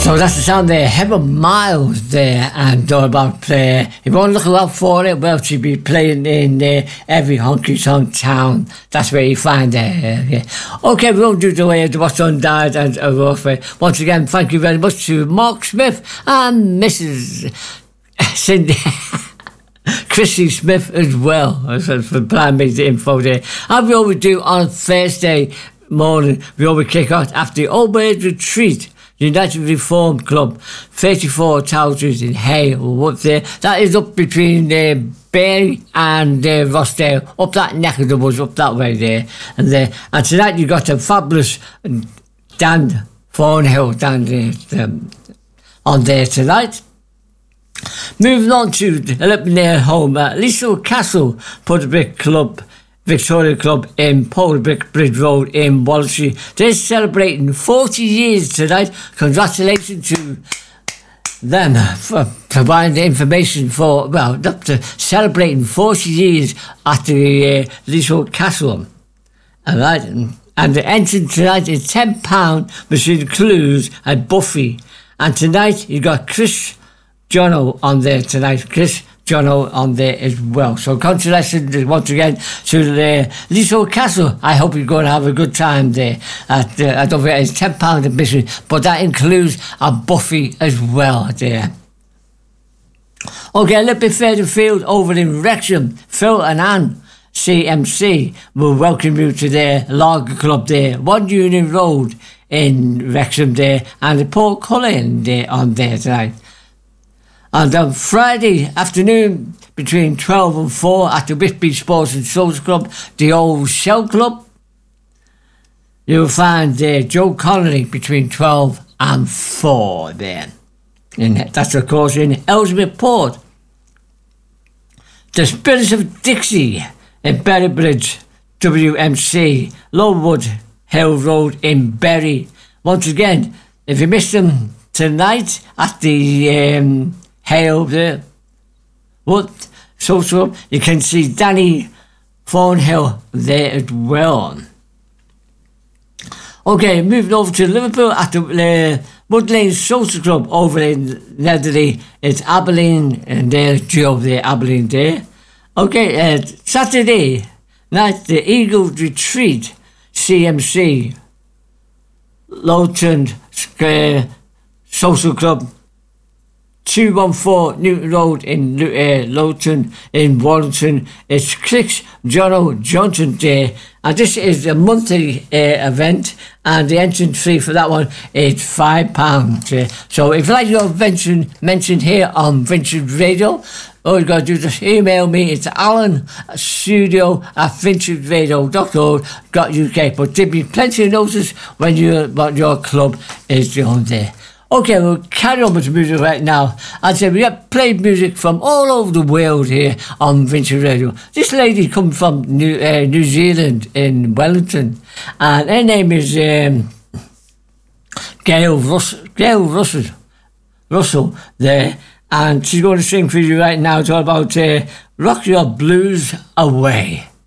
So that's the sound there, Heather Miles there, and all about if you want to look out for it, well, she'll be playing in every honky tonk town. That's where you find her. Yeah. Okay, we won't do the way the what's on died and warfare. Once again, thank you very much to Mark Smith and Mrs. Cindy. Chrissy Smith as well for planning me the info there. And we always do on Thursday morning, we always kick out after the Old Age Retreat. United Reform Club, 34 Towers in Hale, up there. That is up between Barry and Rossdale, up that neck of the woods, up that way there. And tonight you got a fabulous Dan Thornhill down there, on there tonight. Moving on to a little near home, Liesel Castle Putterbrick Club, Victoria Club in Polderbrick Bridge Road in Wallasey. They're celebrating 40 years tonight. Congratulations to them for providing the information for, well, up to celebrating 40 years at the Liesel Castle. All right. And the entrance tonight is £10, which includes a buffet. And tonight you got Chris Jono on there tonight. Chris Jono on there as well. So congratulations once again to the Liesel Castle. I hope you're going to have a good time there. I don't forget it's £10 admission, but that includes a buffet as well there. Okay, a little bit further afield over in Wrexham, Phil and Anne CMC will welcome you to their lager club there, 1 Union Road in Wrexham there, and the Port Cullen there on there tonight. And on Friday afternoon between 12 and 4 at the Whitby Sports and Social Club, the Old Shell Club, you'll find Joe Connolly between 12 and 4 there. And that's of course in Ellesmere Port. The Spirits of Dixie in Berrybridge, WMC, Lowood Hill Road in Bury. Once again, if you missed them tonight at the Hale there, what social, you can see Danny Thornhill there as well. Okay, moving over to Liverpool at the Wood Lane Social Club over in Netherley. It's Abilene, and there's Joe there, Abilene there. Okay, Saturday night, the Eagle Retreat CMC Lowton Square Social Club, 214 Newton Road in Lowton in Warrington. It's Chris Jono Johnson Day, and this is a monthly event, and the entrance fee for that one is £5. So if you like your mentioned here on Vintage Radio, all you got to do is just email me. It's alan@vintageradio.org.uk. But there'll be plenty of notice when your club is on there. Okay, we'll carry on with the music right now. As I said, we have played music from all over the world here on Vintage Radio. This lady comes from New Zealand in Wellington, and her name is Gail Russell there, and she's going to sing for you right now. It's all about Rock Your Blues Away.